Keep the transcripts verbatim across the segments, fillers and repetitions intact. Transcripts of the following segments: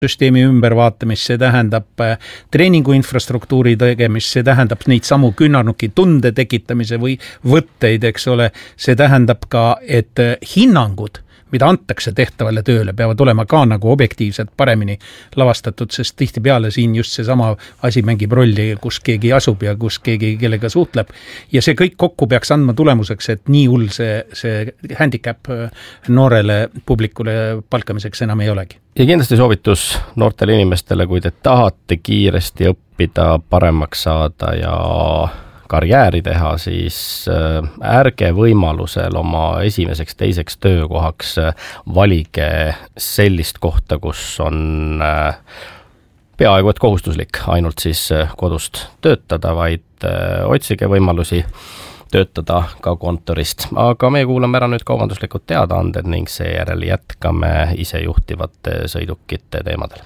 süsteemi ümbervaatamist, see tähendab treeningu infrastruktuuri tegemist, see tähendab neid samu künnarnuki tunde tekitamise või võtteid, eks ole, see tähendab ka, et hinnangud, mida antakse tehtavale tööle, peavad olema ka nagu objektiivselt paremini lavastatud, sest tihtipeale siin just see sama asi mängib rolli, kus keegi asub ja kus keegi kellega suhtleb. Ja see kõik kokku peaks andma tulemuseks, et nii hull see, see handicap noorele publikule palkamiseks enam ei olegi. Ja kindlasti soovitus noortele inimestele, kui te tahate kiiresti õppida, paremaks saada ja karjääri teha, siis ärge võimalusel oma esimeseks, teiseks töökohaks valige sellist kohta, kus on peaaegu et kohustuslik ainult siis kodust töötada, vaid otsige võimalusi töötada ka kontorist. Aga me kuulame ära nüüd kaubanduslikud teadaanded ning seejärel jätkame isejuhtivate sõidukite teemadel.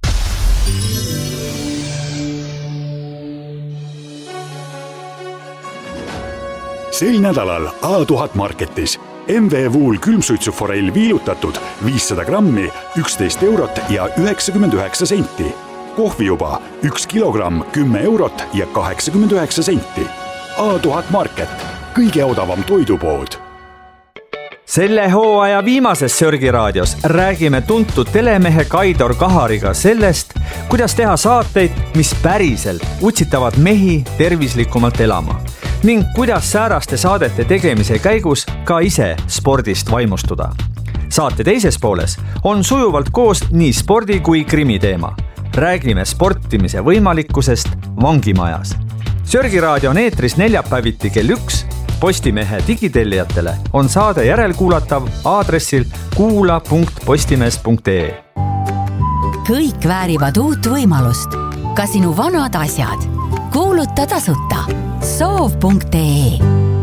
Sel nädalal A tuhat Marketis M V Wool külmsuitsuforell viilutatud viissada grammi, üksteist eurot ja üheksakümmend üheksa senti. Kohvijuba üks kilogramm, kümme eurot ja kaheksakümmend üheksa senti. A tuhat Market, kõige odavam toidupood. Selle hooaja viimases Sörgiraadios räägime tuntud telemehe Kaidor Kahariga sellest, kuidas teha saateid, mis päriselt utsitavad mehi tervislikumalt elama ning kuidas sääraste saadete tegemise käigus ka ise spordist vaimustuda. Saate teises pooles on sujuvalt koos nii spordi kui krimi teema. Räägime sportimise võimalikkusest vangimajas. Sörgiraadio on eetris neljapäeviti kell üks. Postimehe digitellijatele on saade järelkuulatav aadressil kuula punkt postimees punkt ee. Kõik väärivad uut võimalust. Ka sinu vanad asjad. Kuuluta tasuta. soov punkt ee.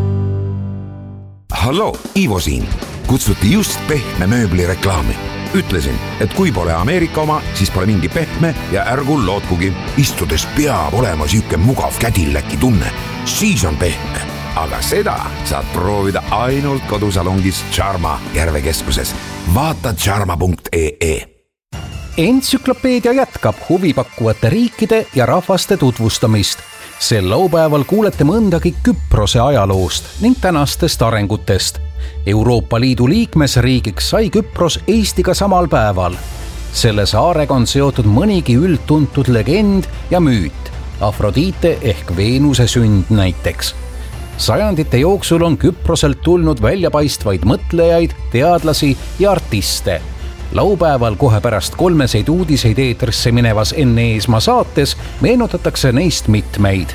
Hallo, Ivo siin. Kutsuti just pehme mööbli reklaami. Ütlesin, et kui pole Ameerika oma, siis pole mingi pehme ja ärgu lootkugi. Istudes peab olema siuke mugav kädilläki tunne. Siis on pehme. Aga seda saad proovida ainult kodusalongis Charma Järvekeskuses. Vaata charma punkt ee. Entsüklopeedia jätkab huvipakkuvate riikide ja rahvaste tutvustamist. Sel laupäeval kuulete mõndagi Küprose ajaloost ning tänastest arengutest. Euroopa Liidu liikmesriigiks sai Küpros Eestiga samal päeval. Selle saarega on seotud mõnigi üldtuntud legend ja müüt. Afrodite ehk Veenuse sünd näiteks. Sajandite jooksul on Küproselt tulnud väljapaistvaid mõtlejaid, teadlasi ja artiste. Laupäeval kohe pärast kolmeseid uudiseid eetrisse minevas Enne Eesmaa saates meenutatakse neist mitmeid.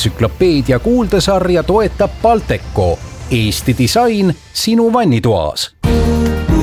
Entsüklopeedia kuuldesarja toetab Balteco, Eesti disain sinu vannitoas.